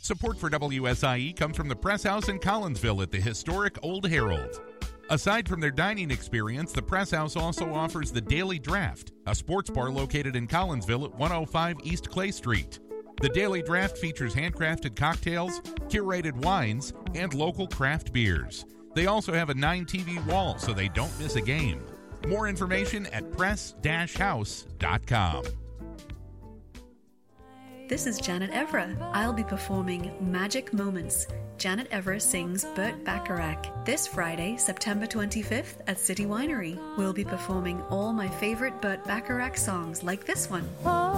Support for WSIE comes from the Press House in Collinsville at the historic Old Herald. Aside from their dining experience, the Press House also offers the Daily Draft, a sports bar located in Collinsville at 105 East Clay Street. The Daily Draft features handcrafted cocktails, curated wines, and local craft beers. They also have a 9-TV wall so they don't miss a game. More information at press-house.com. This is Janet Evra. I'll be performing Magic Moments. Janet Evra sings Burt Bacharach this Friday, September 25th at City Winery. We'll be performing all my favorite Burt Bacharach songs like this one.